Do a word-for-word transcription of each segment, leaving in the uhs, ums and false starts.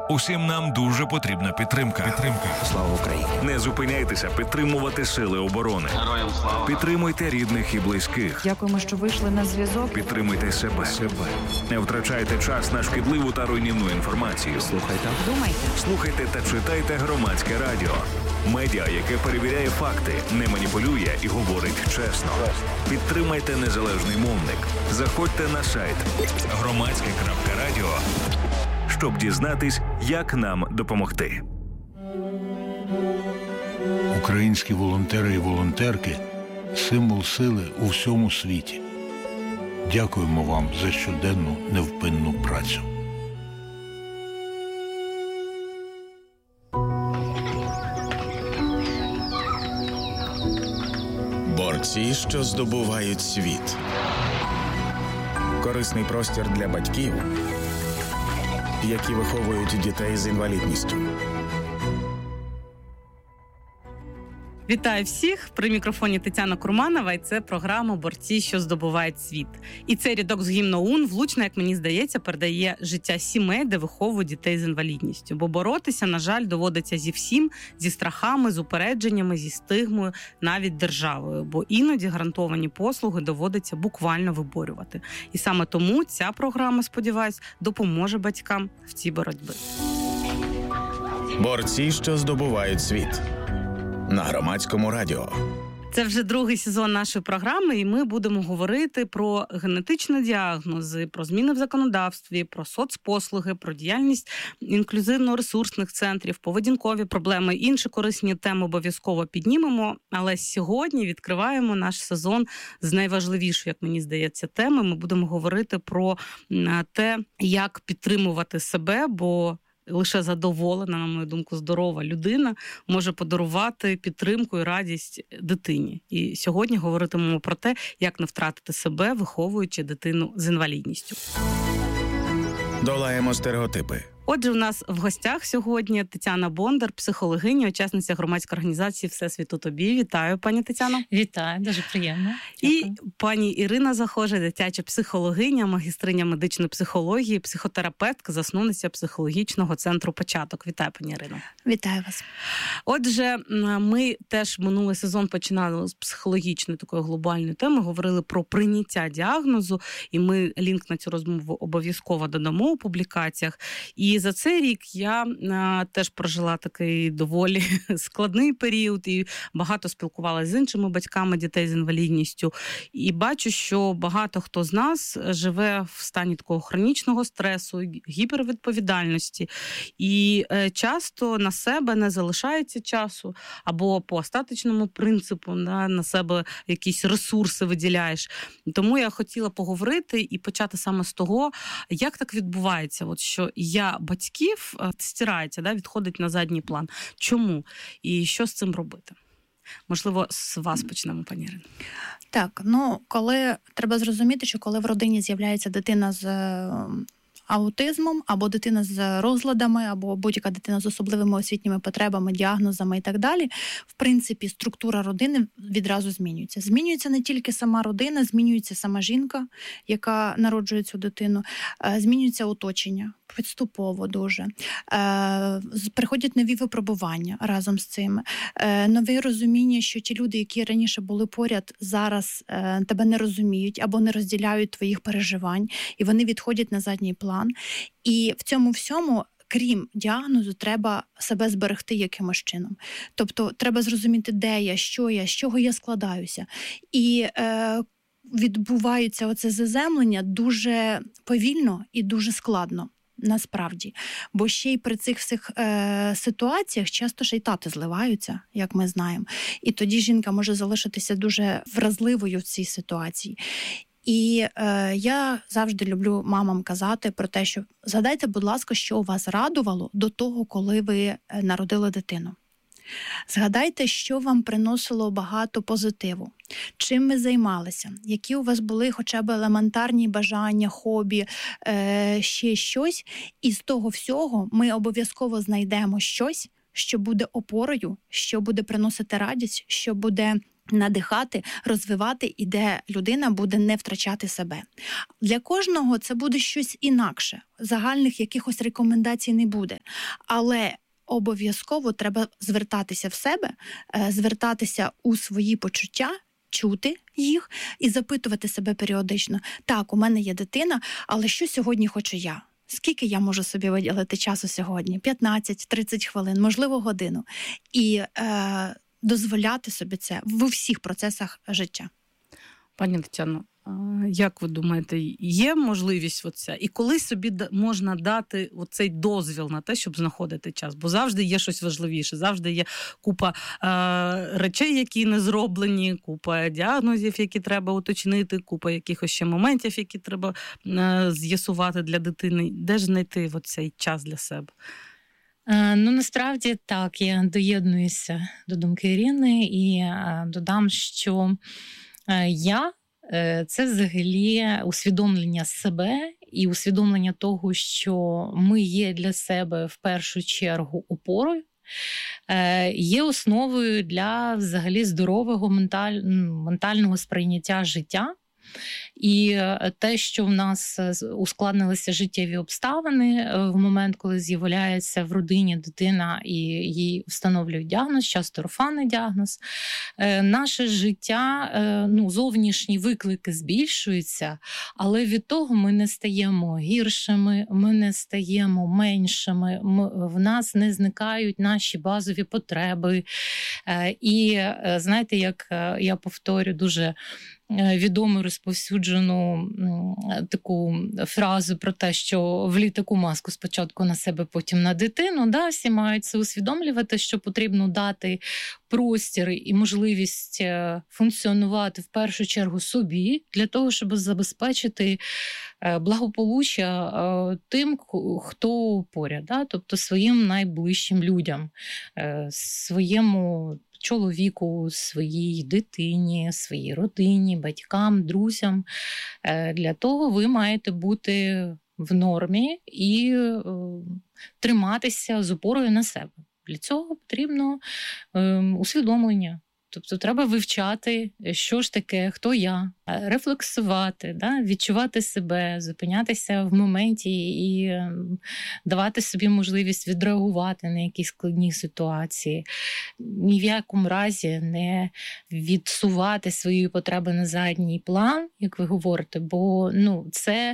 Усім нам дуже потрібна підтримка. Підтримка. Слава Україні! Не зупиняйтеся підтримувати сили оборони. Героям слава! Підтримуйте рідних і близьких. Дякуємо, що вийшли на зв'язок. Підтримуйте себе. себе. Не втрачайте час на шкідливу та руйнівну інформацію. Слухайте. Думайте. Слухайте та читайте Громадське радіо. Медіа, яке перевіряє факти, не маніпулює і говорить чесно. Підтримайте незалежний мовник. Заходьте на сайт громадське крапка радіо, щоб дізнатись, як нам допомогти. Українські волонтери і волонтерки – символ сили у всьому світі. Дякуємо вам за щоденну невпинну працю. Борці, що здобувають світ. Корисний простір для батьків, які виховують дітей з інвалідністю. Вітаю всіх! При мікрофоні Тетяна Курманова, і це програма «Борці, що здобувають світ». І цей рядок з гімну ОУН влучно, як мені здається, передає життя сімей, де виховують дітей з інвалідністю. Бо боротися, на жаль, доводиться зі всім, зі страхами, з упередженнями, зі стигмою, навіть державою. Бо іноді гарантовані послуги доводиться буквально виборювати. І саме тому ця програма, сподіваюсь, допоможе батькам в цій боротьбі. Борці, що здобувають світ. На Громадському радіо. Це вже другий сезон нашої програми, і ми будемо говорити про генетичні діагнози, про зміни в законодавстві, про соцпослуги, про діяльність інклюзивно-ресурсних центрів, поведінкові проблеми, інші корисні теми обов'язково піднімемо. Але сьогодні відкриваємо наш сезон з найважливішої, як мені здається, теми. Ми будемо говорити про те, як підтримувати себе, бо лише задоволена, на мою думку, здорова людина може подарувати підтримку і радість дитині. І сьогодні говоритимемо про те, як не втратити себе, виховуючи дитину з інвалідністю. Долаємо стереотипи. Отже, у нас в гостях сьогодні Тетяна Бондар, психологиня, учасниця громадської організації «Все світу тобі». Вітаю, пані Тетяно. Вітаю, дуже приємно. І Дякую. пані Ірина Захожа, дитяча психологиня, магістриня медичної психології, психотерапевтка, засновниця психологічного центру «Початок». Вітаю, пані Ірино. Вітаю вас. Отже, ми теж минулий сезон починали з психологічної такої глобальної теми, говорили про прийняття діагнозу, і ми лінк на цю розмову обов'язково додамо у публікаціях. І за цей рік я а, теж прожила такий доволі складний період і багато спілкувалася з іншими батьками дітей з інвалідністю. І бачу, що багато хто з нас живе в стані такого хронічного стресу, гіпервідповідальності. І е, часто на себе не залишається часу, або по остаточному принципу да, на себе якісь ресурси виділяєш. Тому я хотіла поговорити і почати саме з того, як так відбувається, от що я батьків стирається, да, відходить на задній план. Чому? І що з цим робити? Можливо, з вас почнемо, пані Ірино. Так, ну, коли треба зрозуміти, що коли в родині з'являється дитина з аутизмом, або дитина з розладами, або будь-яка дитина з особливими освітніми потребами, діагнозами і так далі, в принципі, структура родини відразу змінюється. Змінюється не тільки сама родина, змінюється сама жінка, яка народжує цю дитину, змінюється оточення. Підступово дуже. Е, приходять нові випробування разом з цим. Е, нове розуміння, що ті люди, які раніше були поряд, зараз е, тебе не розуміють або не розділяють твоїх переживань, і вони відходять на задній план. І в цьому всьому, крім діагнозу, треба себе зберегти якимось чином. Тобто треба зрозуміти, де я, що я, з чого я складаюся. І е, відбувається оце заземлення дуже повільно і дуже складно. Насправді. Бо ще й при цих всіх е, ситуаціях часто ще й тати зливаються, як ми знаємо. І тоді жінка може залишитися дуже вразливою в цій ситуації. І е, я завжди люблю мамам казати про те, що згадайте, будь ласка, що вас радувало до того, коли ви народили дитину. Згадайте, що вам приносило багато позитиву, чим ви займалися, які у вас були хоча б елементарні бажання, хобі, е, ще щось. І з того всього ми обов'язково знайдемо щось, що буде опорою, що буде приносити радість, що буде надихати, розвивати, і де людина буде не втрачати себе. Для кожного це буде щось інакше. Загальних якихось рекомендацій не буде. Але обов'язково треба звертатися в себе, звертатися у свої почуття, чути їх і запитувати себе періодично. Так, у мене є дитина, але що сьогодні хочу я? Скільки я можу собі виділити часу сьогодні? п'ятнадцять-тридцять хвилин, можливо, годину. І е, дозволяти собі це в всіх процесах життя. Пані Тетяно, як ви думаєте, є можливість оця? І коли собі можна дати оцей дозвіл на те, щоб знаходити час? Бо завжди є щось важливіше, завжди є купа е- речей, які не зроблені, купа діагнозів, які треба уточнити, купа якихось ще моментів, які треба е- з'ясувати для дитини. Де ж знайти оцей час для себе? Ну, насправді, так, я доєднуюся до думки Ірини і додам, що я – це взагалі усвідомлення себе і усвідомлення того, що ми є для себе в першу чергу опорою, є основою для взагалі здорового менталь... ментального сприйняття життя. І те, що в нас ускладнилися життєві обставини в момент, коли з'являється в родині дитина і їй встановлюють діагноз, часто орфанний діагноз, наше життя, ну, зовнішні виклики збільшуються, але від того ми не стаємо гіршими, ми не стаємо меншими, ми, в нас не зникають наші базові потреби. І знаєте, як я повторю дуже відому розповсюджену таку фразу про те, що в літаку маску спочатку на себе, потім на дитину. Да, всі мають це усвідомлювати, що потрібно дати простір і можливість функціонувати в першу чергу собі, для того, щоб забезпечити благополуччя тим, хто поряд, да, тобто своїм найближчим людям, своєму чоловіку, своїй дитині, своїй родині, батькам, друзям. Для того ви маєте бути в нормі і е, триматися з опорою на себе. Для цього потрібно е, усвідомлення. Тобто треба вивчати, що ж таке, хто я, рефлексувати, да? Відчувати себе, зупинятися в моменті і давати собі можливість відреагувати на якісь складні ситуації. Ні в якому разі не відсувати свої потреби на задній план, як ви говорите, бо ну, це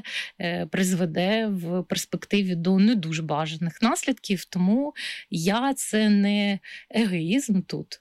призведе в перспективі до не дуже бажаних наслідків. Тому я – це не егоїзм тут.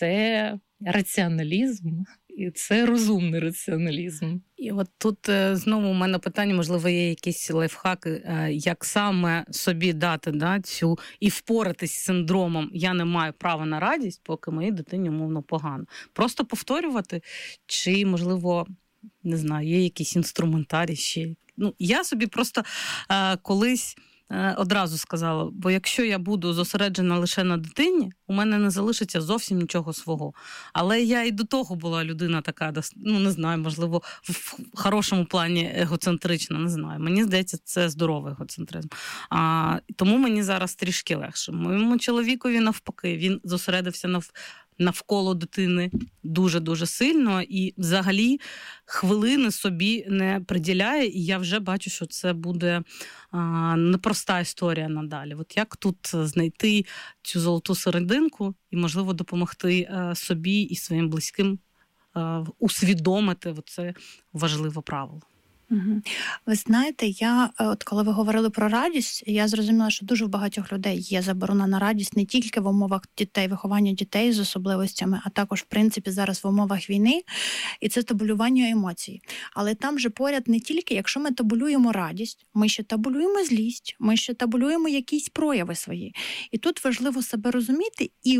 Це раціоналізм, і це розумний раціоналізм. І от тут знову у мене питання, можливо, є якісь лайфхаки, як саме собі дати, да, цю і впоратись з синдромом «я не маю права на радість, поки моїй дитині умовно погано». Просто повторювати, чи, можливо, не знаю, є якісь інструментарій ще. Ну, я собі просто а, колись одразу сказала, бо якщо я буду зосереджена лише на дитині, у мене не залишиться зовсім нічого свого. Але я і до того була людина така, ну не знаю, можливо, в хорошому плані егоцентрична, не знаю. Мені здається, це здоровий егоцентризм. А, тому мені зараз трішки легше. Моєму чоловікові навпаки, він зосередився нав... навколо дитини дуже-дуже сильно і взагалі хвилини собі не приділяє, і я вже бачу, що це буде а, непроста історія надалі. От як тут знайти цю золоту серединку і, можливо, допомогти а, собі і своїм близьким а, усвідомити це важливе правило? Угу. Ви знаєте, я, от коли ви говорили про радість, я зрозуміла, що дуже в багатьох людей є заборона на радість не тільки в умовах дітей, виховання дітей з особливостями, а також, в принципі, зараз в умовах війни, і це табулювання емоцій. Але там же поряд не тільки, якщо ми табулюємо радість, ми ще табулюємо злість, ми ще табулюємо якісь прояви свої. І тут важливо себе розуміти і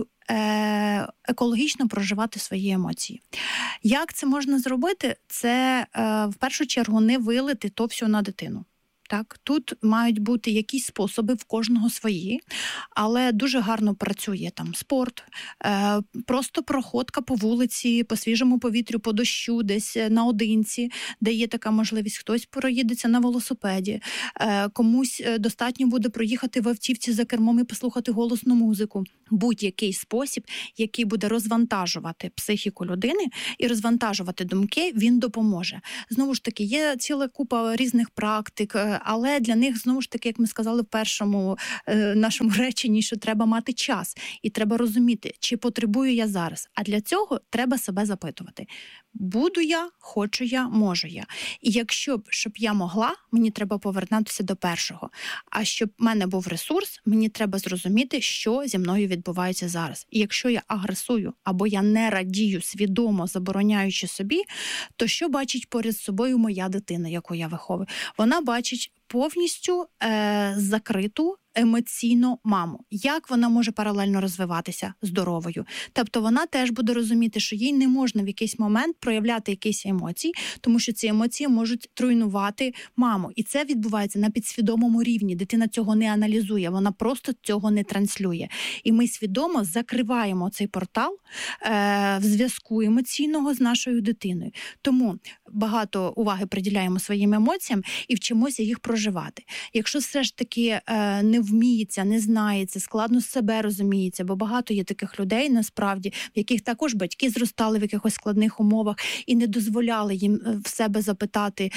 екологічно проживати свої емоції. Як це можна зробити? Це в першу чергу не вилити то все на дитину. Так, тут мають бути якісь способи, в кожного свої, але дуже гарно працює там спорт, е, просто проходка по вулиці, по свіжому повітрю, по дощу, десь наодинці, де є така можливість. Хтось проїдеться на велосипеді, е, комусь достатньо буде проїхати в автівці за кермом і послухати голосну музику. Будь-який спосіб, який буде розвантажувати психіку людини і розвантажувати думки, він допоможе. Знову ж таки, є ціла купа різних практик, але для них, знову ж таки, як ми сказали в першому е, нашому реченні, що треба мати час. І треба розуміти, чи потребую я зараз. А для цього треба себе запитувати. Буду я, хочу я, можу я. І якщо б, щоб я могла, мені треба повернутися до першого. А щоб в мене був ресурс, мені треба зрозуміти, що зі мною відбувається зараз. І якщо я агресую, або я не радію, свідомо забороняючи собі, то що бачить поряд з собою моя дитина, яку я виховую? Вона бачить повністю е, закриту емоційно маму. Як вона може паралельно розвиватися здоровою? Тобто вона теж буде розуміти, що їй не можна в якийсь момент проявляти якісь емоції, тому що ці емоції можуть труйнувати маму. І це відбувається на підсвідомому рівні. Дитина цього не аналізує, вона просто цього не транслює. І ми свідомо закриваємо цей портал е, в зв'язку емоційного з нашою дитиною. Тому багато уваги приділяємо своїм емоціям і вчимося їх проживати. Якщо все ж таки е, не вміється, не знається, складно себе розуміється, бо багато є таких людей, насправді, в яких також батьки зростали в якихось складних умовах і не дозволяли їм в себе запитати,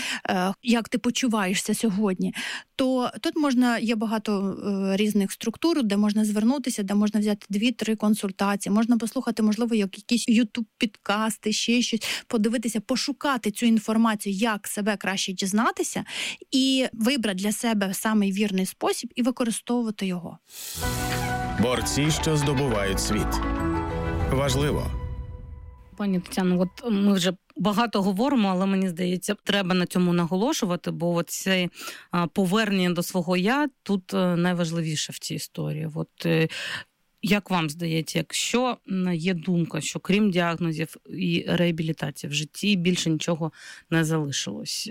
як ти почуваєшся сьогодні, то тут можна, є багато різних структур, де можна звернутися, де можна взяти дві-три консультації, можна послухати, можливо, якісь ютуб-підкасти, ще щось, подивитися, пошукати цю інформацію, як себе краще дізнатися, і вибрати для себе самий вірний спосіб і використовувати його. Борці, що здобувають світ. Важливо. Пані Тетяно, от ми вже багато говоримо, але мені здається, треба на цьому наголошувати, бо це повернення до свого «я» тут найважливіше в цій історії. От як вам здається, якщо є думка, що крім діагнозів і реабілітації в житті більше нічого не залишилось,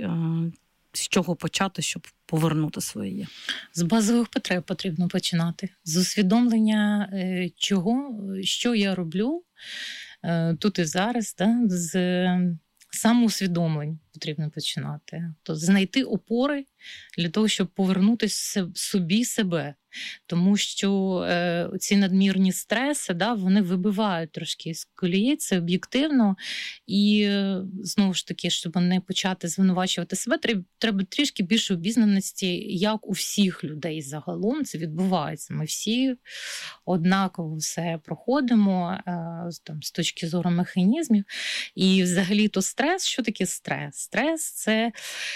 з чого почати, щоб повернути своє «я»? З базових потреб потрібно починати. З усвідомлення, чого, що я роблю тут і зараз, да? З самоусвідомлень потрібно починати. Тобто знайти опори для того, щоб повернути собі себе. Тому що е, ці надмірні стреси, да, вони вибивають трошки з колії, це об'єктивно. І, е, знову ж таки, щоб не почати звинувачувати себе, треба, треба трішки більше обізнаності, як у всіх людей загалом це відбувається. Ми всі однаково все проходимо е, там, з точки зору механізмів. І взагалі-то стрес, що таке стрес? Стрес – це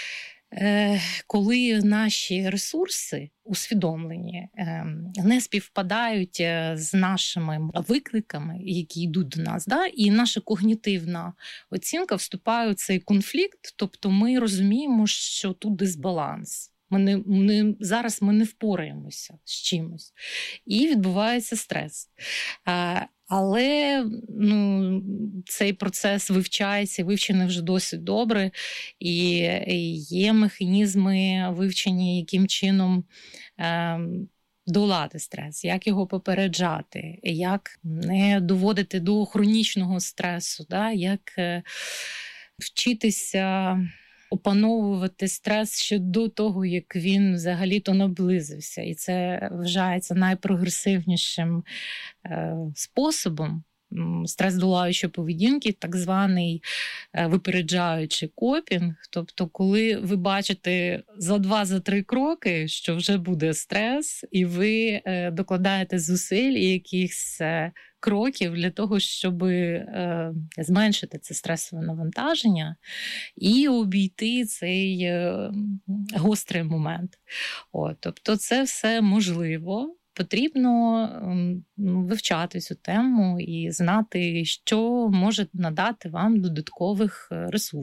коли наші ресурси усвідомлені не співпадають з нашими викликами, які йдуть до нас, да? І наша когнітивна оцінка вступає у цей конфлікт, тобто ми розуміємо, що тут дисбаланс. Ми не, не, зараз ми не впораємося з чимось. І відбувається стрес. Але ну, цей процес вивчається, вивчений вже досить добре, і є механізми вивчення, яким чином е, долати стрес, як його попереджати, як не доводити до хронічного стресу, да? Як е, вчитися опановувати стрес ще до того, як він взагалі-то наблизився. І це вважається найпрогресивнішим е, способом стрес-долаючої поведінки, так званий е, випереджаючий копінг. Тобто, коли ви бачите за два-за три кроки, що вже буде стрес, і ви е, докладаєте зусиль і якихось е, кроків для того, щоб е, зменшити це стресове навантаження і обійти цей е, гострий момент. О, тобто це все можливо. Потрібно е, вивчати цю тему і знати, що може надати вам додаткових ресурсів.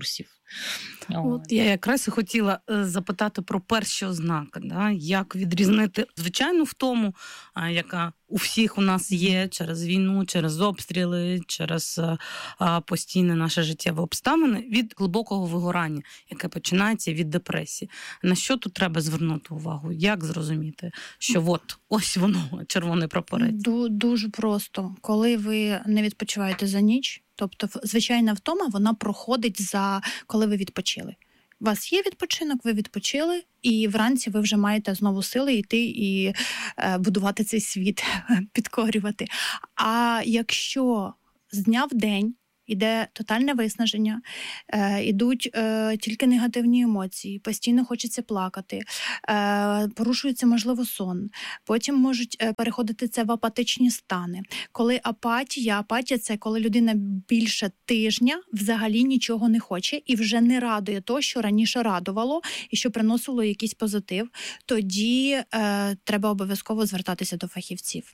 От я якраз і хотіла запитати про перші ознаки, да? Як відрізнити, звичайно, втому, яка у всіх у нас є через війну, через обстріли, через а, постійне наше життєве обставини, від глибокого вигорання, яке починається від депресії. На що тут треба звернути увагу? Як зрозуміти, що от ось воно, червоний прапорець? Дуже просто. Коли ви не відпочиваєте за ніч, тобто звичайна втома, вона проходить за коли ви відпочили. У вас є відпочинок, ви відпочили, і вранці ви вже маєте знову сили йти і е, будувати цей світ, підкорювати. А якщо з дня в день іде тотальне виснаження, е, ідуть е, тільки негативні емоції, постійно хочеться плакати, е, порушується, можливо, сон. Потім можуть е, переходити це в апатичні стани. Коли апатія, апатія – це коли людина більше тижня взагалі нічого не хоче і вже не радує то, що раніше радувало і що приносило якийсь позитив, тоді е, треба обов'язково звертатися до фахівців.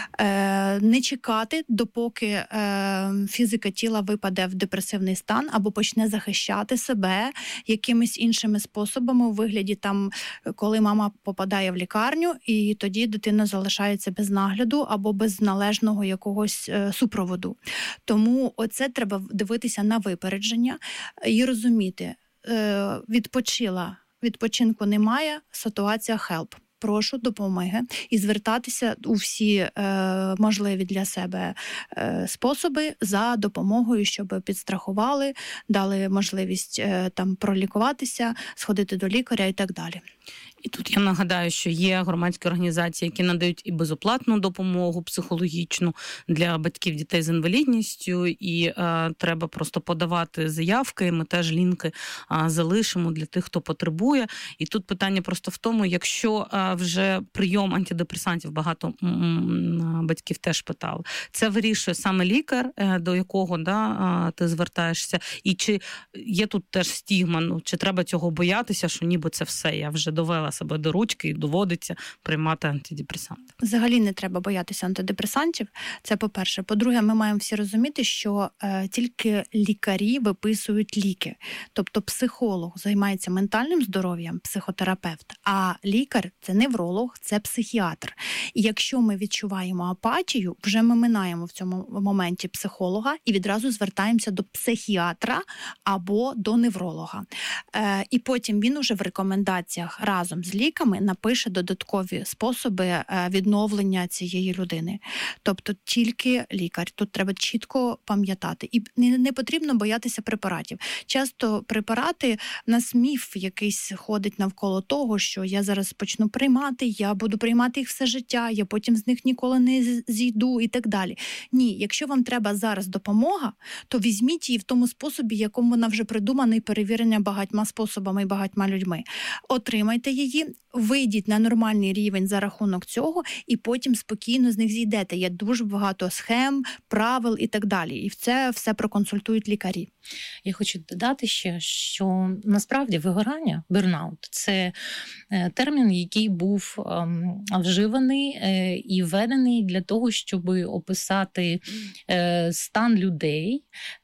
Е, не чекати, допоки е, фізика тіла випаде в депресивний стан або почне захищати себе якимись іншими способами у вигляді там, коли мама попадає в лікарню, і тоді дитина залишається без нагляду або без належного якогось е, супроводу. Тому оце треба дивитися на випередження і розуміти, е, відпочила, відпочинку немає, ситуація help. Прошу допомоги і звертатися у всі е, можливі для себе е, способи за допомогою, щоб підстрахували, дали можливість е, там пролікуватися, сходити до лікаря і так далі. І тут я нагадаю, що є громадські організації, які надають і безоплатну допомогу психологічну для батьків дітей з інвалідністю, і е, треба просто подавати заявки, ми теж лінки е, залишимо для тих, хто потребує. І тут питання просто в тому, якщо е, вже прийом антидепресантів, багато м- м- батьків теж питали, це вирішує саме лікар, е, до якого да, е, ти звертаєшся, і чи є тут теж стігма, ну, чи треба цього боятися, що ніби це все, я вже довела себе до ручки і доводиться приймати антидепресанти. Взагалі не треба боятися антидепресантів. Це по-перше. По-друге, ми маємо всі розуміти, що е, тільки лікарі виписують ліки. Тобто психолог займається ментальним здоров'ям, психотерапевт, а лікар – це невролог, це психіатр. І якщо ми відчуваємо апатію, вже ми минаємо в цьому моменті психолога і відразу звертаємося до психіатра або до невролога. Е, і потім він уже в рекомендаціях разом з ліками напише додаткові способи відновлення цієї людини. Тобто тільки лікар. Тут треба чітко пам'ятати. І не, не потрібно боятися препаратів. Часто препарати, в нас міф якийсь ходить навколо того, що я зараз почну приймати, я буду приймати їх все життя, я потім з них ніколи не зійду і так далі. Ні, якщо вам треба зараз допомога, то візьміть її в тому способі, якому вона вже придумана і перевірена багатьма способами і багатьма людьми. Отримайте її, вийдіть на нормальний рівень за рахунок цього і потім спокійно з них зійдете. Є дуже багато схем, правил і так далі. І це все проконсультують лікарі. Я хочу додати ще, що насправді вигорання, бернаут – це термін, який був вживаний і введений для того, щоб описати стан людей,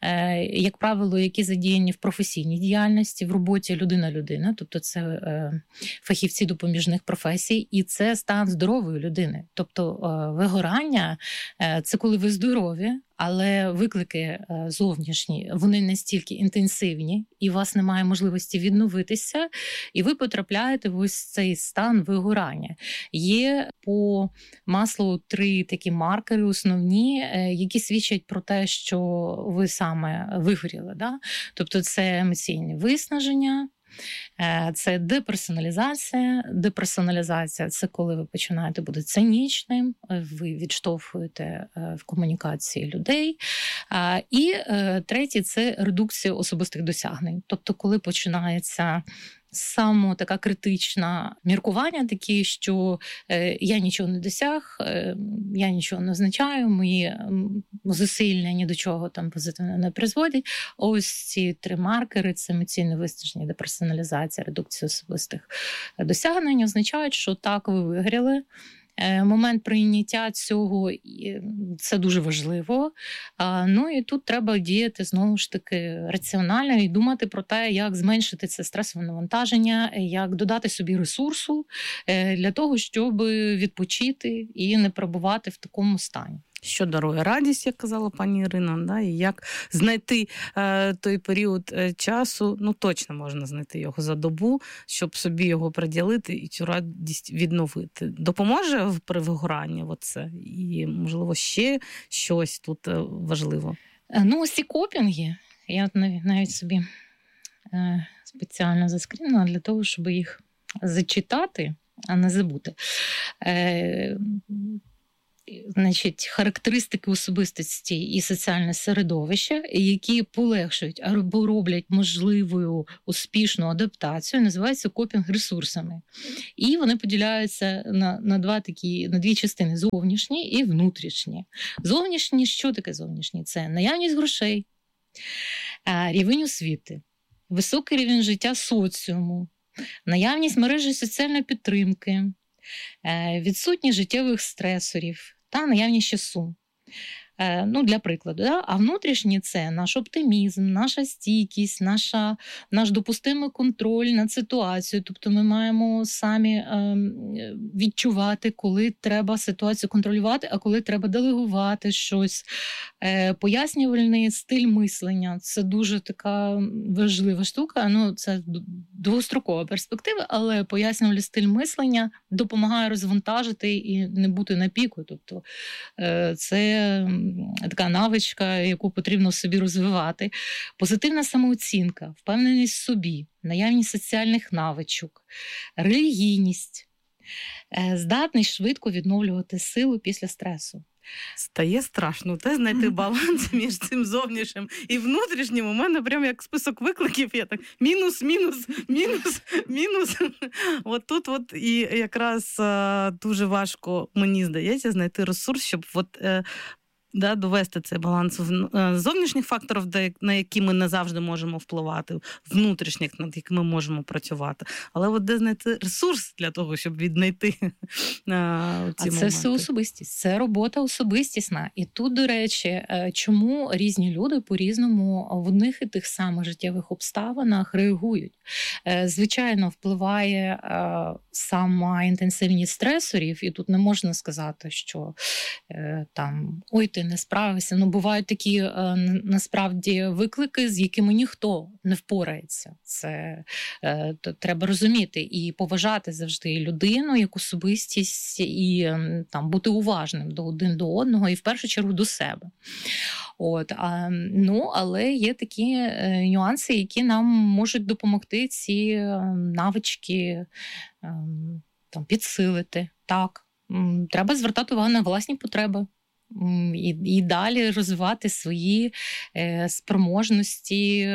як правило, які задіяні в професійній діяльності, в роботі людина-людина, тобто це фахівці допоміжних професій, і це стан здорової людини. Тобто вигорання – це коли ви здорові, але виклики зовнішні, вони настільки інтенсивні, і у вас немає можливості відновитися, і ви потрапляєте в ось цей стан вигорання. Є по Маслоу три такі маркери основні, які свідчать про те, що ви саме вигоріли. Да? Тобто це емоційне виснаження, це деперсоналізація. Деперсоналізація – це коли ви починаєте бути цинічним, ви відштовхуєте в комунікації людей. І третє – це редукція особистих досягнень. Тобто коли починається саме така критична міркування такі, що е, я нічого не досяг, е, я нічого не означаю, мої зусилля ні до чого там позитивно не призводять. Ось ці три маркери – це емоційне виснаження, деперсоналізація, редукція особистих досягнень, означають, що так, ви виграли. Момент прийняття цього Це дуже важливо. Ну і тут треба діяти, знову ж таки, раціонально і думати про те, як зменшити це стресове навантаження, як додати собі ресурсу для того, щоб відпочити і не перебувати в такому стані. Що дарує радість, як казала пані Ірина, да, і як знайти е, той період е, часу, ну точно можна знайти його за добу, щоб собі його приділити і цю радість відновити. Допоможе при вигоранні оце? І, можливо, ще щось тут е, важливо? Ну, ось ці копінги, я навіть, навіть собі е, спеціально заскрінила для того, щоб їх зачитати, а не забути. Е, Значить, характеристики особистості і соціальне середовище, які полегшують або роблять можливою успішну адаптацію, називаються копінг-ресурсами. І вони поділяються на, на, два такі, на дві частини – зовнішні і внутрішні. Зовнішні, що таке зовнішні? Це наявність грошей, рівень освіти, високий рівень життя соціуму, наявність мережі соціальної підтримки, відсутність життєвих стресорів та наявність часу. Ну, для прикладу. Да? А внутрішні – це наш оптимізм, наша стійкість, наша, наш допустимий контроль над ситуацією. Тобто ми маємо самі е, відчувати, коли треба ситуацію контролювати, а коли треба делегувати щось. Е, пояснювальний стиль мислення – це дуже така важлива штука. Ну, це довгострокова перспектива, але пояснювальний стиль мислення допомагає розвантажити і не бути на піку. Тобто е, це така навичка, яку потрібно собі розвивати. Позитивна самооцінка, впевненість в собі, наявність соціальних навичок, релігійність, здатність швидко відновлювати силу після стресу. Стає страшно. Те знайти баланс між цим зовнішнім і внутрішнім. У мене прямо як список викликів. Я так мінус, мінус, мінус, мінус. От тут от і якраз дуже важко, мені здається, знайти ресурс, щоб от да, довести цей баланс зовнішніх факторів, на які ми не завжди можемо впливати, внутрішніх, над якими ми можемо працювати. Але от де знайти ресурс для того, щоб віднайти ці а моменти? Це все особистість, це робота особистісна. І тут, до речі, чому різні люди по-різному в одних і тих самих життєвих обставинах реагують. Звичайно, впливає сама інтенсивність стресорів, і тут не можна сказати, що там, ой, ти не справився. Ну, бувають такі, насправді, виклики, з якими ніхто не впорається. Це то, треба розуміти і поважати завжди людину як особистість, і там бути уважним до один до одного, і в першу чергу до себе. От, а, ну, але є такі е, нюанси, які нам можуть допомогти ці е, навички е, там, підсилити. Так, м, треба звертати увагу на власні потреби. І, і далі розвивати свої е, спроможності,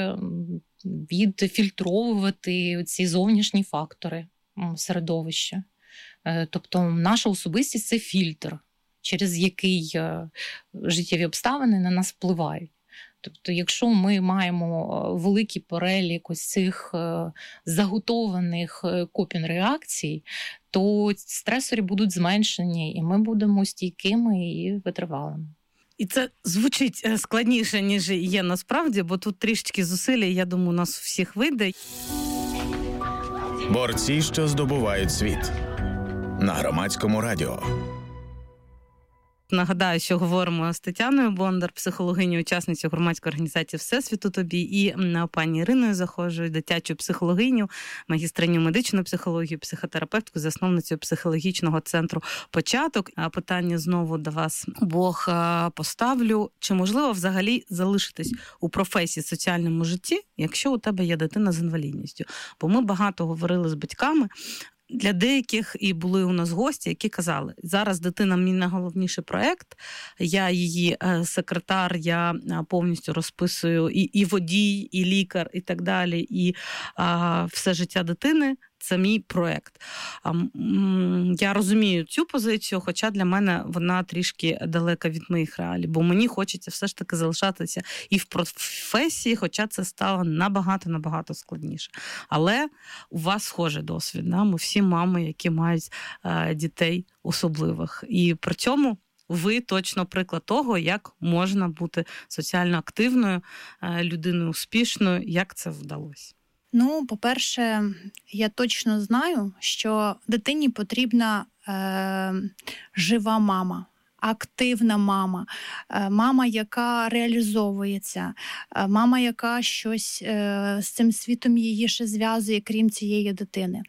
відфільтровувати ці зовнішні фактори середовища. Е, тобто наша особистість – це фільтр, через який е, життєві обставини на нас впливають. Тобто, якщо ми маємо великий перелік ось цих е, заготованих копінг-реакцій, то стресори будуть зменшені, і ми будемо стійкими і витривалими. І це звучить складніше, ніж є насправді, бо тут трішечки зусилля, я думаю, у нас всіх вийде. Борці, що здобувають світ. На Громадському радіо. Нагадаю, що говоримо з Тетяною Бондар, психологинею, учасницею громадської організації «Всесвіту тобі», і пані Іриною Захожою, дитячу психологиню, магістриню медичної психології, психотерапевтку, засновницею психологічного центру «Початок». А питання знову до вас обох поставлю. Чи можливо взагалі залишитись у професії, соціальному житті, якщо у тебе є дитина з інвалідністю? Бо ми багато говорили з батьками. Для деяких і були у нас гості, які казали, зараз дитина мій найголовніший проєкт, я її секретар, я повністю розписую і, і водій, і лікар, і так далі, і а, все життя дитини – це мій проєкт. Я розумію цю позицію, хоча для мене вона трішки далека від моїх реалій, бо мені хочеться все ж таки залишатися і в професії, хоча це стало набагато-набагато складніше. Але у вас схожий досвід. Да? Ми всі мами, які мають дітей особливих. І при цьому ви точно приклад того, як можна бути соціально активною, людиною успішною, як це вдалося? Ну, по-перше, я точно знаю, що дитині потрібна е, жива мама, активна мама, е, мама, яка реалізовується, е, мама, яка щось е, з цим світом її ще зв'язує, крім цієї дитини.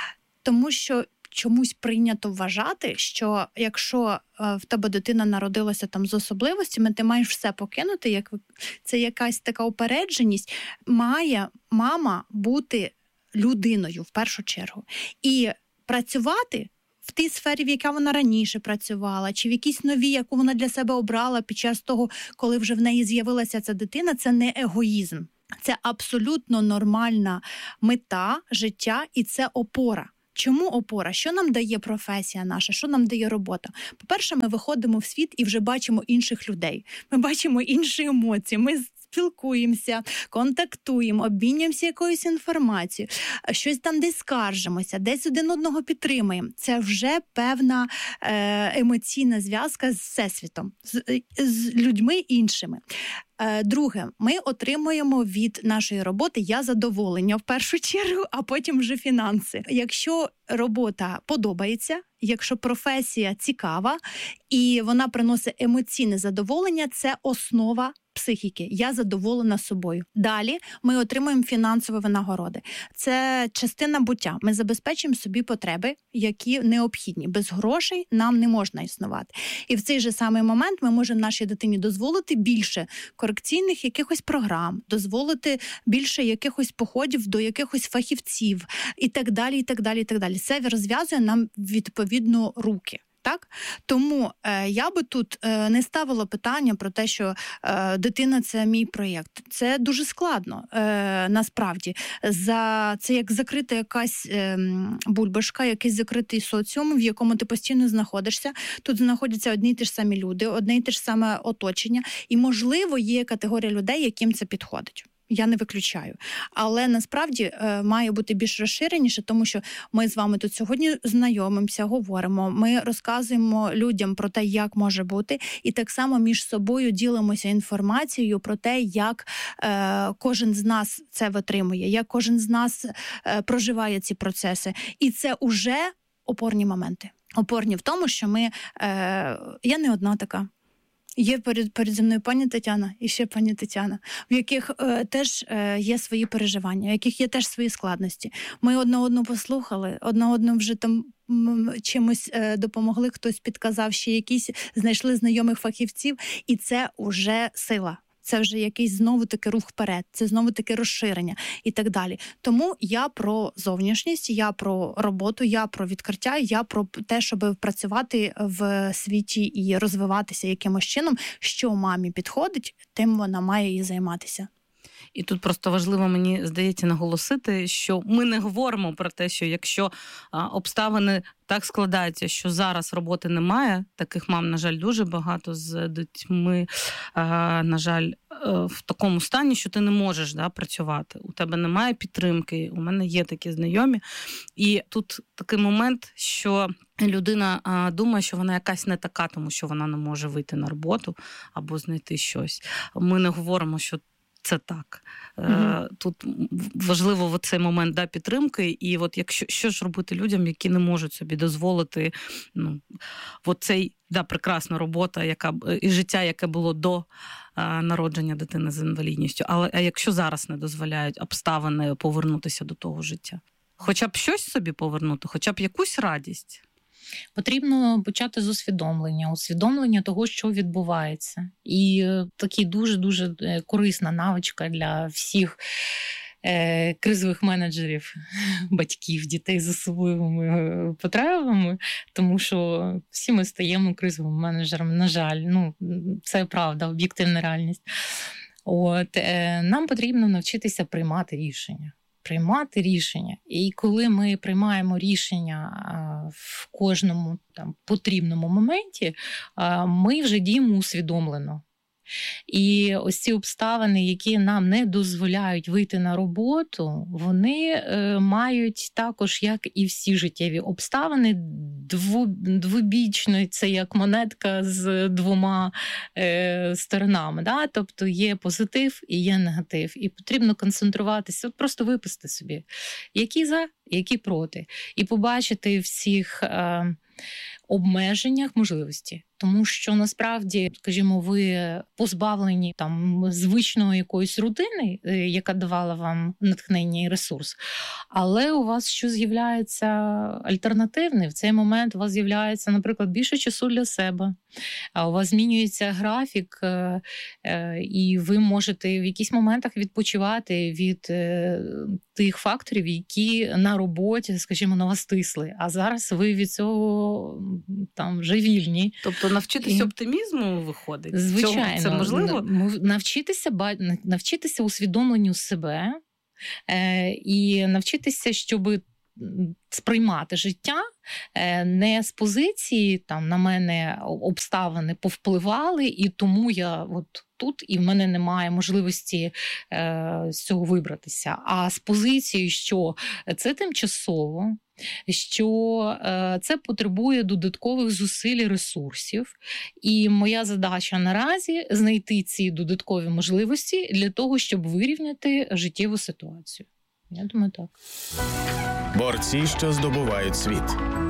Тому що чомусь прийнято вважати, що якщо в тебе дитина народилася там з особливостями, ти маєш все покинути, як це якась така упередженість. Має мама бути людиною в першу чергу. І працювати в тій сфері, в якій вона раніше працювала, чи в якійсь новій, яку вона для себе обрала під час того, коли вже в неї з'явилася ця дитина, це не егоїзм. Це абсолютно нормальна мета життя і це опора. Чому опора? Що нам дає професія наша? Що нам дає робота? По-перше, ми виходимо в світ і вже бачимо інших людей. Ми бачимо інші емоції. Ми спілкуємося, контактуємо, обмінюємося якоюсь інформацією, щось там десь скаржимося, десь один одного підтримуємо. Це вже певна е, емоційна зв'язка з всесвітом, з, з людьми іншими. Друге, ми отримуємо від нашої роботи я задоволення в першу чергу, а потім вже фінанси. Якщо робота подобається, якщо професія цікава і вона приносить емоційне задоволення, це основа психіки. Я задоволена собою. Далі ми отримуємо фінансові винагороди. Це частина буття. Ми забезпечуємо собі потреби, які необхідні. Без грошей нам не можна існувати. І в цей же самий момент ми можемо нашій дитині дозволити більше корекційних якихось програм, дозволити більше якихось походів до якихось фахівців і так далі, і так далі, і так далі. Це розв'язує нам відповідно руки. Так? Тому е, я би тут е, не ставила питання про те, що е, дитина – це мій проєкт. Це дуже складно, е, насправді. За, це як закрита якась е, бульбашка, якийсь закритий соціум, в якому ти постійно знаходишся. Тут знаходяться одні й ті ж самі люди, одне й те ж саме оточення. І, можливо, є категорія людей, яким це підходить. Я не виключаю. Але насправді е, має бути більш розширеніше, тому що ми з вами тут сьогодні знайомимося, говоримо, ми розказуємо людям про те, як може бути, і так само між собою ділимося інформацією про те, як е, кожен з нас це витримує, як кожен з нас е, проживає ці процеси. І це уже опорні моменти. Опорні в тому, що ми... Е, я не одна така. Є перед, перед зі мною пані Тетяна і ще пані Тетяна, в яких е, теж е, є свої переживання, в яких є теж свої складності. Ми одна одну послухали, одна одну вже там м, чимось е, допомогли, хтось підказав, ще якісь, знайшли знайомих фахівців, і це вже сила. Це вже якийсь знову-таки рух вперед, це знову-таки розширення і так далі. Тому я про зовнішність, я про роботу, я про відкриття, я про те, щоб працювати в світі і розвиватися якимось чином, що мамі підходить, тим вона має і займатися. І тут просто важливо, мені здається, наголосити, що ми не говоримо про те, що якщо а, обставини так складаються, що зараз роботи немає, таких мам, на жаль, дуже багато з дітьми, а, на жаль, в такому стані, що ти не можеш да, працювати. У тебе немає підтримки, у мене є такі знайомі. І тут такий момент, що людина а, думає, що вона якась не така, тому що вона не може вийти на роботу або знайти щось. Ми не говоримо, що це так. Mm-hmm. Тут важливо в цей момент да, підтримки. І от якщо що ж робити людям, які не можуть собі дозволити ну, от цей да, прекрасна робота, яка і життя, яке було до а, народження дитини з інвалідністю. Але а якщо зараз не дозволяють обставини повернутися до того життя? Хоча б щось собі повернути, хоча б якусь радість. Потрібно почати з усвідомлення, усвідомлення того, що відбувається. І такий дуже-дуже корисна навичка для всіх е, кризових менеджерів, батьків, дітей з особливими потребами, тому що всі ми стаємо кризовими менеджерами, на жаль. Ну, це правда, об'єктивна реальність. От, е, нам потрібно навчитися приймати рішення. Приймати рішення. І коли ми приймаємо рішення в кожному там потрібному моменті, ми вже діємо усвідомлено. І ось ці обставини, які нам не дозволяють вийти на роботу, вони е, мають також, як і всі життєві обставини, дву, двобічно, це як монетка з двома е, сторонами. Да? Тобто є позитив і є негатив. І потрібно концентруватися, от просто виписати собі, які за, які проти. І побачити всіх е, обмеженнях можливості. Тому що насправді, скажімо, ви позбавлені там звичної якоїсь рутини, яка давала вам натхнення і ресурс, але у вас що з'являється альтернативне. В цей момент у вас з'являється, наприклад, більше часу для себе, а у вас змінюється графік, і ви можете в якісь моментах відпочивати від тих факторів, які на роботі, скажімо, на вас тисли. А зараз ви від цього там вже вільні. Тобто навчитися оптимізму виходить? Звичайно. Це можливо? Навчитися, навчитися усвідомленню себе е, і навчитися, щоб сприймати життя не з позиції, там, на мене обставини повпливали, і тому я от тут, і в мене немає можливості е, з цього вибратися. А з позиції, що це тимчасово, що е, це потребує додаткових зусиль і ресурсів. І моя задача наразі знайти ці додаткові можливості для того, щоб вирівняти життєву ситуацію. Я думаю, так. Борці, що здобувають світ.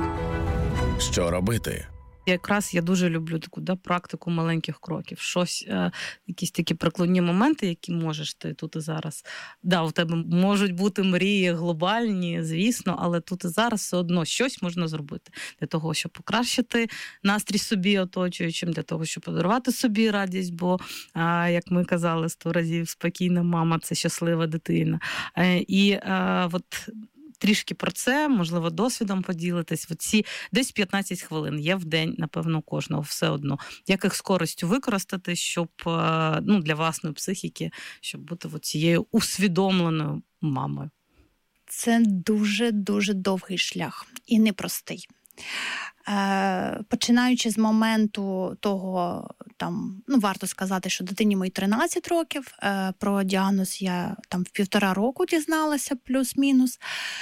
Що робити? Якраз я дуже люблю таку да, практику маленьких кроків. Щось, е, якісь такі прикладні моменти, які можеш ти тут і зараз. Да, у тебе можуть бути мрії глобальні, звісно, але тут і зараз все одно щось можна зробити для того, щоб покращити настрій собі оточуючим, для того, щоб подарувати собі радість, бо, е, як ми казали сто разів, спокійна мама – це щаслива дитина. Е, і е, от трішки про це, можливо, досвідом поділитись. Оці десь п'ятнадцять хвилин є в день, напевно, кожного, все одно. Як їх з користю використати, щоб, ну, для власної психіки, щоб бути цією усвідомленою мамою? Це дуже-дуже довгий шлях і непростий. Починаючи з моменту того, там, ну, варто сказати, що дитині моїй тринадцять років, про діагноз я там в півтора року дізналася, плюс-мінус,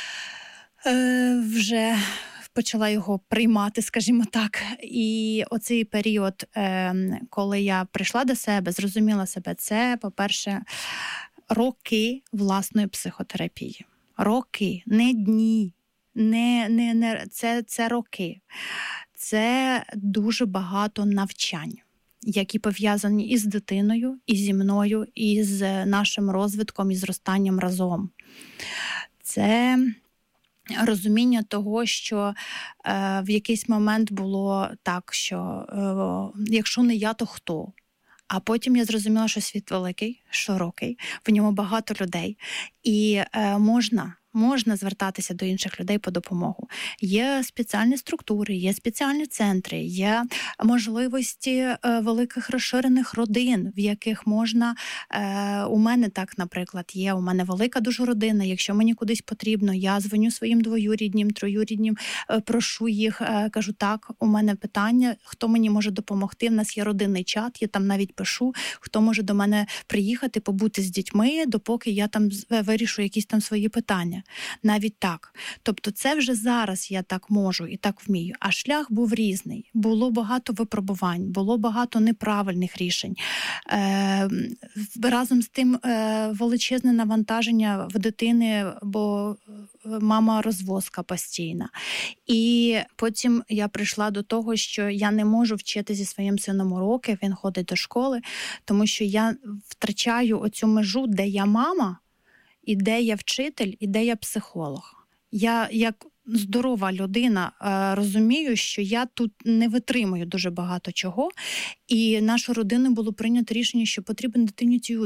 вже почала його приймати, скажімо так. І оцей період, коли я прийшла до себе, зрозуміла себе, це, по-перше, роки власної психотерапії. Роки, не дні. Не, не, не, це, це роки. Це дуже багато навчань, які пов'язані і з дитиною, і зі мною, і з нашим розвитком, і зростанням разом. Це розуміння того, що е, в якийсь момент було так, що е, якщо не я, то хто? А потім я зрозуміла, що світ великий, широкий, в ньому багато людей. І е, можна... Можна звертатися до інших людей по допомогу. Є спеціальні структури, є спеціальні центри, є можливості великих розширених родин, в яких можна, у мене так, наприклад, є, у мене велика дуже родина, якщо мені кудись потрібно, я дзвоню своїм двоюріднім, троюріднім, прошу їх, кажу, так, у мене питання, хто мені може допомогти, в нас є родинний чат, я там навіть пишу, хто може до мене приїхати, побути з дітьми, допоки я там вирішу якісь там свої питання. Навіть так. Тобто це вже зараз я так можу і так вмію. А шлях був різний. Було багато випробувань, було багато неправильних рішень. Е, разом з тим е, величезне навантаження в дитини, бо мама розвозка постійна. І потім я прийшла до того, що я не можу вчити зі своїм сином уроки, він ходить до школи, тому що я втрачаю оцю межу, де я мама, і де я вчитель, і де я психолог. Я, як здорова людина, розумію, що я тут не витримую дуже багато чого, і нашу родину було прийнято рішення, що потрібен дитині т'ютор.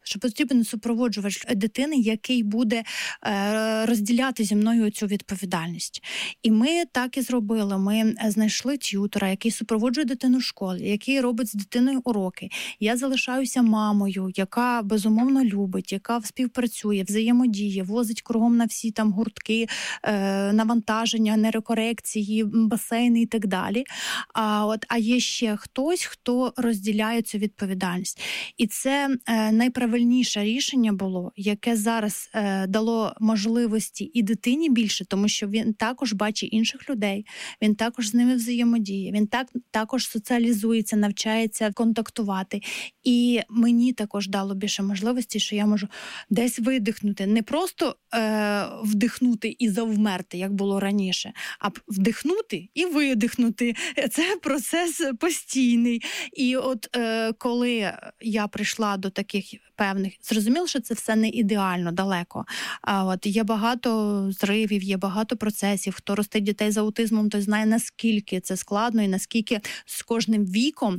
що потрібен супроводжувач дитини, який буде е, розділяти зі мною цю відповідальність. І ми так і зробили. Ми знайшли т'ютора, який супроводжує дитину в школі, який робить з дитиною уроки. Я залишаюся мамою, яка безумовно любить, яка співпрацює, взаємодіє, возить кругом на всі там гуртки, е, навантаження, нейрокорекції, басейни і так далі. А, от, а є ще хтось, хто розділяє цю відповідальність. І це е, найправильніше рішення було, яке зараз е, дало можливості і дитині більше, тому що він також бачить інших людей, він також з ними взаємодіє, він так, також соціалізується, навчається контактувати. І мені також дало більше можливості, що я можу десь видихнути, не просто е, вдихнути і завмерти, як було раніше, а вдихнути і видихнути. Це процес постійний. І от е, коли я прийшла до таких певних, зрозуміло, що це все не ідеально, далеко. А от є багато зривів, є багато процесів. Хто ростить дітей з аутизмом, той знає, наскільки це складно і наскільки з кожним віком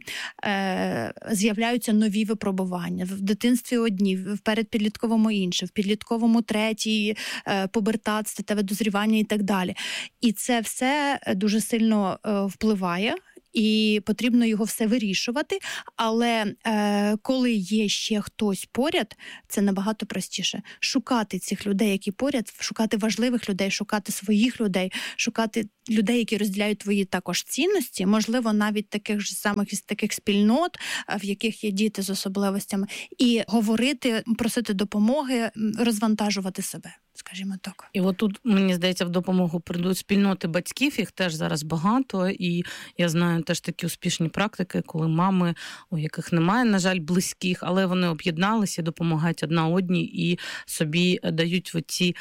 е, з'являються нові випробування. В дитинстві одні, в передпідлітковому інші, в підлітковому третій, е, пубертат, статеве дозрівання і так далі. І це все дуже сильно е, впливає. І потрібно його все вирішувати, але е, коли є ще хтось поряд, це набагато простіше. Шукати цих людей, які поряд, шукати важливих людей, шукати своїх людей, шукати людей, які розділяють твої також цінності, можливо, навіть таких ж самих із таких спільнот, в яких є діти з особливостями, і говорити, просити допомоги, розвантажувати себе. Скажімо так. І от тут, мені здається, в допомогу прийдуть спільноти батьків, їх теж зараз багато, і я знаю теж такі успішні практики, коли мами, у яких немає, на жаль, близьких, але вони об'єдналися, допомагають одна одній і собі дають в ці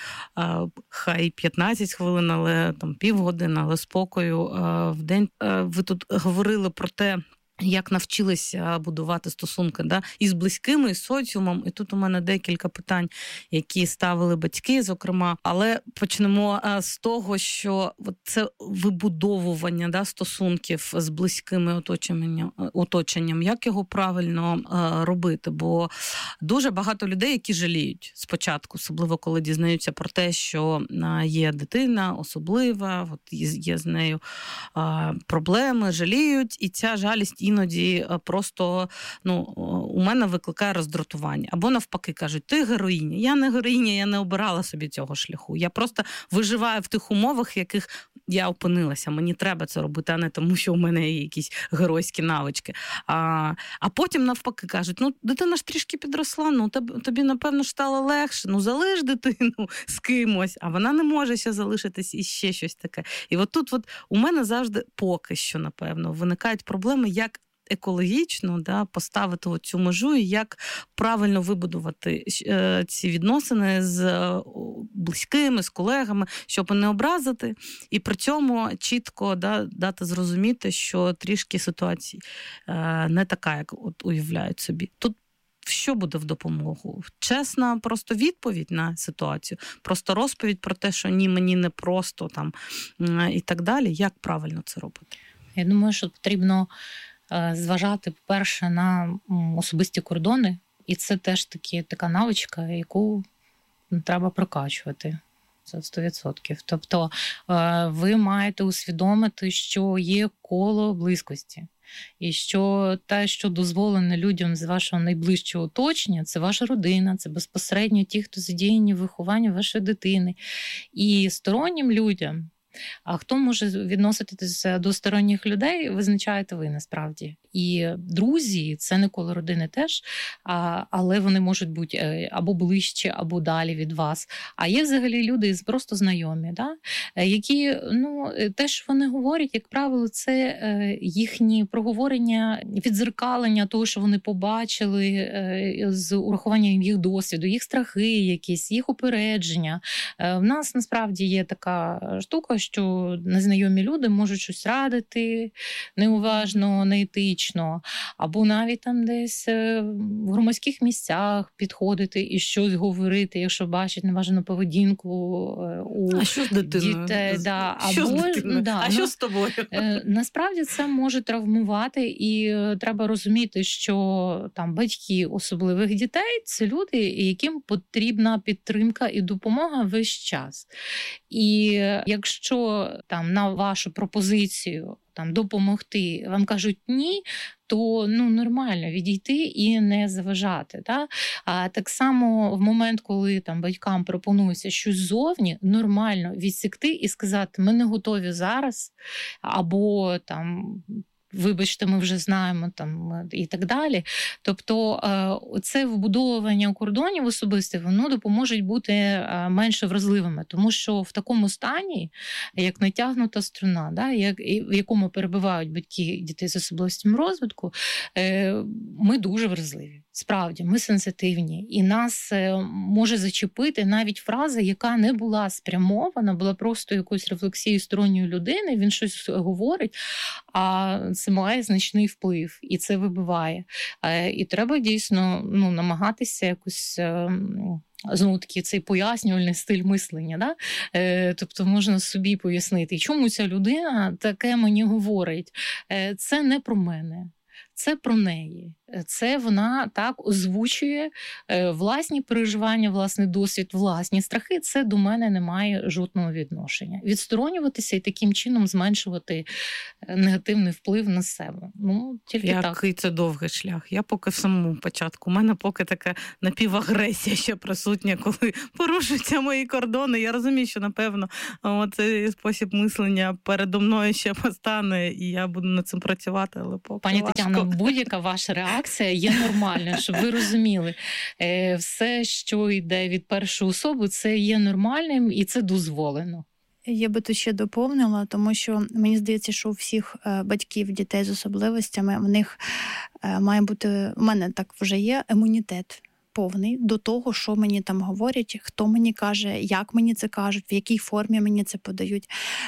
хай п'ятнадцять хвилин, але там півгодини, але спокою в день. Ви тут говорили про те, як навчилися будувати стосунки, да, і з близькими, і з соціумом. І тут у мене декілька питань, які ставили батьки, зокрема. Але почнемо з того, що це вибудовування, да, стосунків з близькими оточенням, оточенням. Як його правильно робити? Бо дуже багато людей, які жаліють спочатку, особливо коли дізнаються про те, що є дитина особлива, от є з нею проблеми, жаліють, і ця жалість іноді просто, ну, у мене викликає роздратування. Або навпаки кажуть, ти героїня. Я не героїня, я не обирала собі цього шляху. Я просто виживаю в тих умовах, в яких я опинилася. Мені треба це робити, а не тому, що у мене є якісь геройські навички. А, а потім навпаки кажуть, ну, дитина ж трішки підросла, ну, тобі, тобі напевно, ж стало легше, ну, залиш дитину з кимось, а вона не може ще залишитись і ще щось таке. І от тут от у мене завжди поки що, напевно, виникають проблеми, як екологічно, да, поставити цю межу і як правильно вибудувати е, ці відносини з е, близькими, з колегами, щоб не образити, і при цьому чітко, да, дати зрозуміти, що трішки ситуація е, не така, як от уявляють собі. Тут що буде в допомогу? Чесна просто відповідь на ситуацію, просто розповідь про те, що ні, мені не просто там і так далі. Як правильно це робити? Я думаю, що потрібно зважати, по-перше, на особисті кордони, і це теж такі, така навичка, яку треба прокачувати. Це сто відсотків. Тобто ви маєте усвідомити, що є коло близькості. І що те, що дозволено людям з вашого найближчого оточення, це ваша родина, це безпосередньо ті, хто задіяні в вихованні вашої дитини. І стороннім людям, а хто може відноситися до сторонніх людей, визначаєте ви насправді. І друзі, це не коло родини теж, але вони можуть бути або ближче, або далі від вас. А є взагалі люди просто знайомі, да? Які, ну, те, що вони говорять, як правило, це їхні проговорення, віддзеркалення того, що вони побачили з урахуванням їх досвіду, їх страхи якісь, їх упередження. В нас насправді є така штука, що незнайомі люди можуть щось радити неуважно, неетично, або навіть там десь в громадських місцях підходити і щось говорити, якщо бачать неважну поведінку у а що з дитиною? Дітей. Да. Що або, з дитиною? Да, а ну, що з тобою? Насправді це може травмувати, і треба розуміти, що там батьки особливих дітей – це люди, яким потрібна підтримка і допомога весь час. І якщо там на вашу пропозицію там допомогти вам кажуть ні, то ну нормально відійти і не заважати. Та? А так само в момент, коли там батькам пропонується щось ззовні, нормально відсікти і сказати: ми не готові зараз, або там вибачте, ми вже знаємо там і так далі. Тобто це вбудовування кордонів особистих, воно допоможе бути менше вразливими, тому що в такому стані, як натягнута струна, да, як, в якому перебувають батьки дітей з особливостями розвитку, ми дуже вразливі. Справді, ми сенситивні, і нас може зачепити навіть фраза, яка не була спрямована, була просто якоюсь рефлексією сторонньої людини, він щось говорить, а це має значний вплив, і це вибиває. І треба дійсно ну, намагатися якось... Знову таки, цей пояснювальний стиль мислення. Да? Е, тобто можна собі пояснити, чому ця людина таке мені говорить. Е, це не про мене. Це про неї. Це вона так озвучує власні переживання, власний досвід, власні страхи. Це до мене не має жодного відношення. Відсторонюватися і таким чином зменшувати негативний вплив на себе. Ну, тільки Який так. Який це довгий шлях. Я поки в самому початку. У мене поки така напівагресія ще присутня, коли порушуються мої кордони. Я розумію, що, напевно, цей спосіб мислення передо мною ще постане, і я буду над цим працювати, але поки Пані важко. Тетяно, будь-яка ваша реакція є нормальна, щоб ви розуміли. Все, що йде від першої особи, це є нормальним і це дозволено. Я би тут ще доповнила, тому що мені здається, що у всіх батьків дітей з особливостями в них має бути, у мене так вже є, імунітет повний до того, що мені там говорять, хто мені каже, як мені це кажуть, в якій формі мені це подають.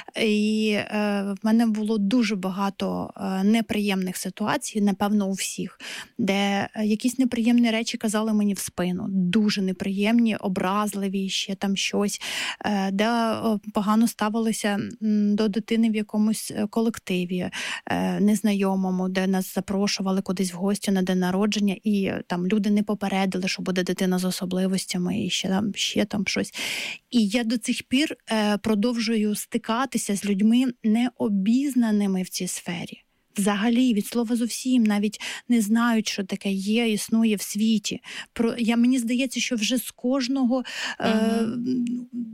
І е, в мене було дуже багато е, неприємних ситуацій, напевно, у всіх, де якісь неприємні речі казали мені в спину, дуже неприємні, образливі, ще там щось, е, де погано ставилися до дитини в якомусь колективі е, незнайомому, де нас запрошували кудись в гості на день народження, і там люди не попередили, що буде дитина з особливостями і ще там, ще там щось. І я до цих пір е, продовжую стикатися з людьми необізнаними в цій сфері. Взагалі, від слова зовсім, навіть не знають, що таке є, існує в світі. Про, я, мені здається, що вже з кожного... Е, uh-huh.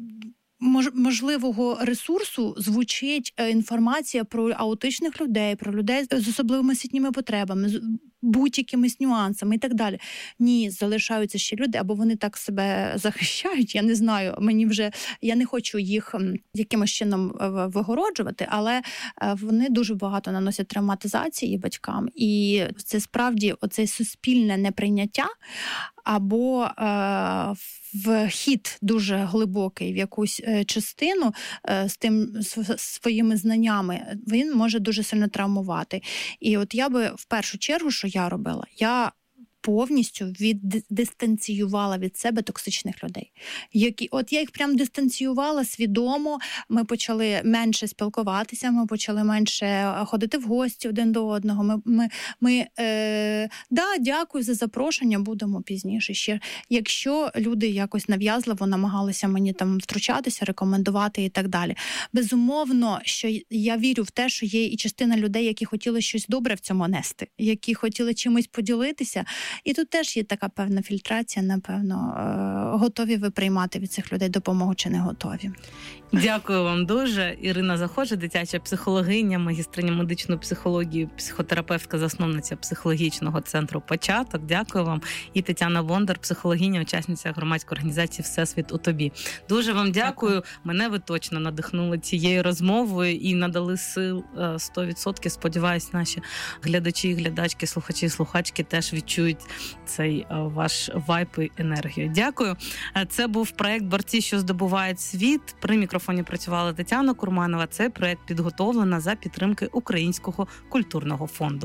можливого ресурсу звучить інформація про аутичних людей, про людей з особливими освітніми потребами, з будь-якимись нюансами і так далі. Ні, залишаються ще люди, або вони так себе захищають, я не знаю, мені вже, я не хочу їх якимось чином вигороджувати, але вони дуже багато наносять травматизації батькам, і це справді оце суспільне неприйняття, або е, вхід дуже глибокий в якусь частину е, з тим з своїми знаннями, він може дуже сильно травмувати. І от я би в першу чергу, що я робила, я повністю віддистанціювала від себе токсичних людей. Які, от я їх прям дистанціювала свідомо, ми почали менше спілкуватися, ми почали менше ходити в гості один до одного. Ми, ми, ми е, да, дякую за запрошення, будемо пізніше ще. Якщо люди якось нав'язливо намагалися мені там втручатися, рекомендувати і так далі. Безумовно, що я вірю в те, що є і частина людей, які хотіли щось добре в цьому нести, які хотіли чимось поділитися. І тут теж є така певна фільтрація, напевно, готові ви приймати від цих людей допомогу чи не готові. Дякую вам дуже. Ірина Захожа, дитяча психологиня, магістриня медичної психології, психотерапевтка, засновниця психологічного центру «Початок». Дякую вам. І Тетяна Бондар, психологиня, учасниця громадської організації «Всесвіт у тобі». Дуже вам дякую. дякую. Мене ви точно надихнули цією розмовою і надали сил сто відсотків. Сподіваюсь, наші глядачі, глядачки, слухачі, слухачки теж відчують цінують цей ваш вайб і енергію. Дякую. Це був проект «Борці, що здобувають світ». При мікрофоні працювала Тетяна Курманова. Цей проект підготовлено за підтримки Українського культурного фонду.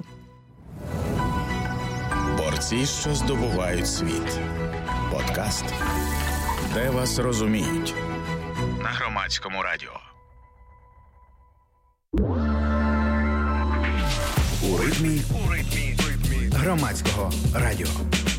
Борці, що здобувають світ. Подкаст, де вас розуміють. На Громадському радіо. У ритмі, у ритмі Громадського радіо.